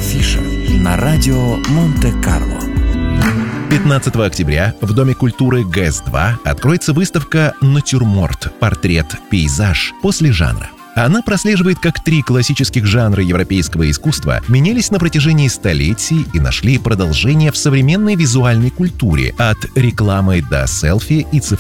Афиша на радио Монте-Карло. 15 октября в Доме культуры ГЭС-2 откроется выставка «Натюрморт. Портрет. Пейзаж. После жанра». Она прослеживает, как 3 классических жанра европейского искусства менялись на протяжении столетий и нашли продолжение в современной визуальной культуре, от рекламы до селфи и цифровых